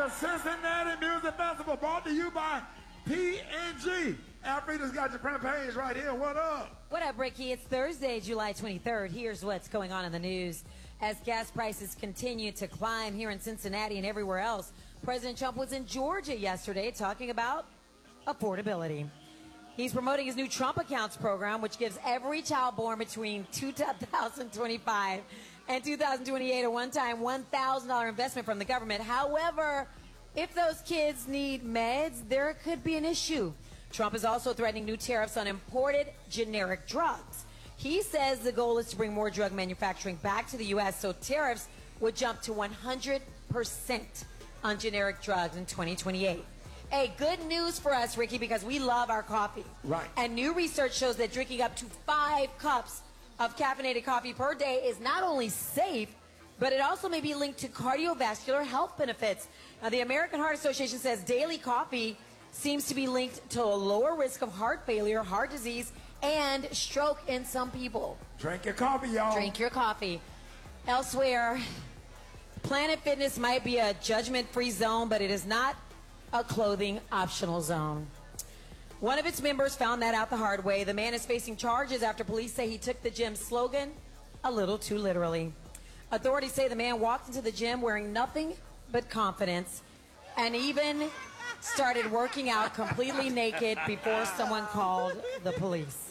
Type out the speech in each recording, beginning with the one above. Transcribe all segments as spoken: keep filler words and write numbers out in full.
The Cincinnati Music Festival brought to you by P and G. Alfreda's got your campaigns right here. What up? What up, Ricky? It's Thursday, July twenty-third. Here's what's going on in the news. As gas prices continue to climb here in Cincinnati and everywhere else, President Trump was in Georgia yesterday talking about affordability. He's promoting his new Trump Accounts program, which gives every child born between two thousand twenty-five and two thousand twenty-eight a one-time one thousand dollars investment from the government. However, if those kids need meds, there could be an issue. Trump is also threatening new tariffs on imported generic drugs. He says the goal is to bring more drug manufacturing back to the U S so tariffs would jump to one hundred percent on generic drugs in twenty twenty-eight. Hey, good news for us, Ricky, because we love our coffee. Right. And new research shows that drinking up to five cups of caffeinated coffee per day is not only safe, but it also may be linked to cardiovascular health benefits. Now, the American Heart Association says daily coffee seems to be linked to a lower risk of heart failure, heart disease, and stroke in some people. Drink your coffee, y'all. Drink your coffee. Elsewhere, Planet Fitness might be a judgment-free zone, but it is not a clothing optional zone. One of its members found that out the hard way. The man is facing charges after police say he took the gym's slogan a little too literally. Authorities say the man walked into the gym wearing nothing but confidence and even started working out completely naked before someone called the police.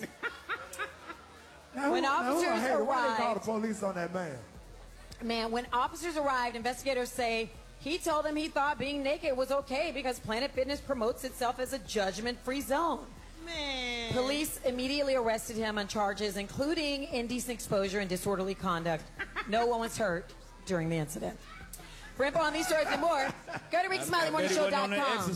Now, when who, officers now, who, hey, arrived, why they call the police on that man? Man, when officers arrived, investigators say he told them he thought being naked was okay because Planet Fitness promotes itself as a judgment-free zone. Man. Police immediately arrested him on charges including indecent exposure and disorderly conduct. No one was hurt during the incident. For info on these stories and more, go to Rick Smiley Morning Show dot com.